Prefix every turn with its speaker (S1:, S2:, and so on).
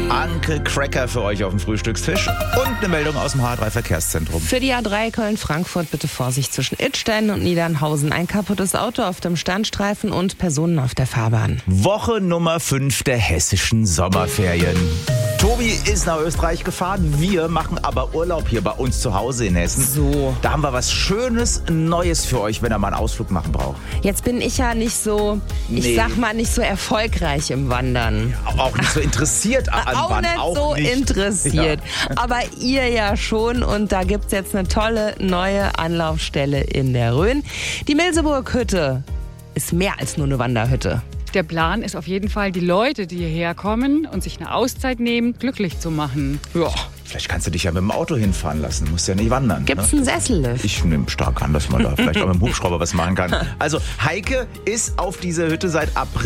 S1: Anke Cracker für euch auf dem Frühstückstisch und eine Meldung aus dem H3 Verkehrszentrum.
S2: Für die A3 Köln-Frankfurt bitte Vorsicht zwischen Idstein und Niedernhausen. Ein kaputtes Auto auf dem Standstreifen und Personen auf der Fahrbahn.
S1: Woche Nummer 5 der hessischen Sommerferien. Tobi ist nach Österreich gefahren, wir machen aber Urlaub hier bei uns zu Hause in Hessen.
S2: So.
S1: Da haben wir was Schönes, Neues für euch, wenn ihr mal einen Ausflug machen braucht.
S2: Jetzt bin ich ja nicht so, ich sag mal, nicht so erfolgreich im Wandern.
S1: Auch nicht so interessiert an
S2: Auch
S1: Wandern.
S2: nicht so interessiert.
S1: Ja.
S2: Aber ihr ja schon. Und da gibt's jetzt eine tolle neue Anlaufstelle in der Rhön. Die Milseburg-Hütte ist mehr als nur eine Wanderhütte.
S3: Der Plan ist auf jeden Fall, die Leute, die hierher kommen und sich eine Auszeit nehmen, glücklich zu machen.
S2: Ja.
S1: Vielleicht kannst du dich ja mit dem Auto hinfahren lassen, du musst ja nicht wandern.
S2: Gibt's einen Sessellift?
S1: Ich nehme stark an, dass man da vielleicht auch mit dem Hubschrauber was machen kann. Also Heike ist auf dieser Hütte seit April.